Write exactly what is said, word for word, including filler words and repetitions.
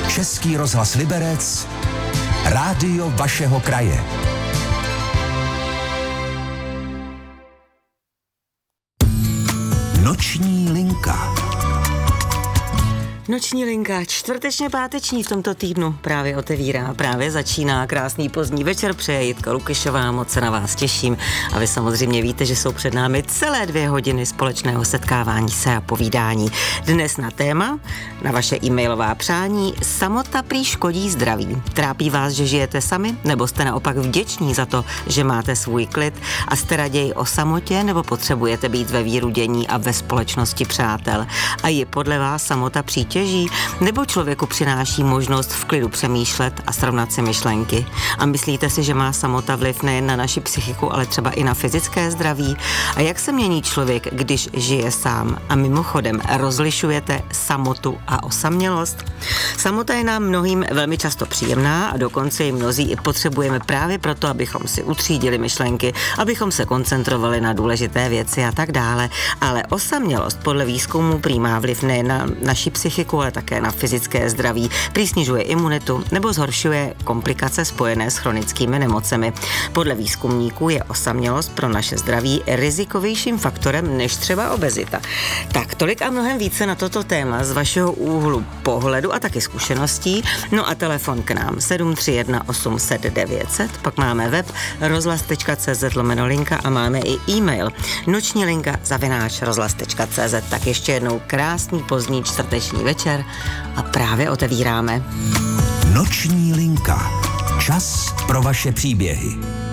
Český rozhlas Liberec, rádio vašeho kraje. Noční linka. Noční linka, čtvrtečně páteční v tomto týdnu právě otevírá, právě začíná krásný pozdní večer, přeje Jitka Lukyšová, moc se na vás těším a vy samozřejmě víte, že jsou před námi celé dvě hodiny společného setkávání se a povídání. Dnes na téma, na vaše e-mailová přání, samota prý škodí zdraví. Trápí vás, že žijete sami, nebo jste naopak vděční za to, že máte svůj klid a jste raději o samotě, nebo potřebujete být ve výrudění a ve společnosti přátel. A je podle vás samota přítěž, nebo člověku přináší možnost v klidu přemýšlet a srovnat si myšlenky? A myslíte si, že má samota vliv nejen na naši psychiku, ale třeba i na fyzické zdraví? A jak se mění člověk, když žije sám? A mimochodem, rozlišujete samotu a osamělost? Samota je nám mnohým velmi často příjemná a dokonce ji mnozí i potřebujeme právě proto, abychom si utřídili myšlenky, abychom se koncentrovali na důležité věci a tak dále. Ale osamělost podle výzkumů prý má vliv nejen na naši psychiku, ale také na fyzické zdraví, prý snižuje imunitu nebo zhoršuje komplikace spojené s chronickými nemocemi. Podle výzkumníků je osamělost pro naše zdraví rizikovějším faktorem než třeba obezita. Tak tolik a mnohem více na toto téma z vašeho úhlu pohledu a taky zkušeností. No a telefon k nám sedm tři jedna osm set devět set, pak máme web rozhlas tečka cé zet lomeno linka a máme i e-mail noční linka zavináč rozhlas tečka cé zet. Tak ještě jednou krásný pozdní čtvrteční večer a právě otevíráme. Noční linka. Čas pro vaše příběhy.